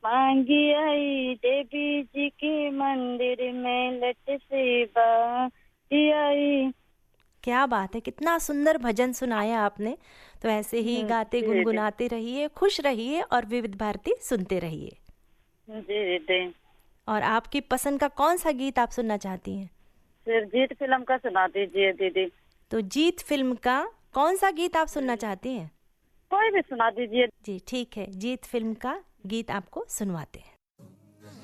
मांगी आई देवी जी के मंदिर में लट से बाती आई। क्या बात है, कितना सुंदर भजन सुनाया आपने। तो ऐसे ही गाते जी जी। गुनगुनाते रहिए, खुश रहिए और विविध भारती सुनते रहिए। जी जी। और आपकी पसंद का कौन सा गीत आप सुनना चाहती हैं? फिर जीत फिल्म का सुना दीजिए दीदी। तो जीत फिल्म का कौन सा गीत आप सुनना चाहती हैं? कोई भी सुना दीजिए। जी ठीक है, जीत फिल्म का गीत आपको सुनवाते हैं।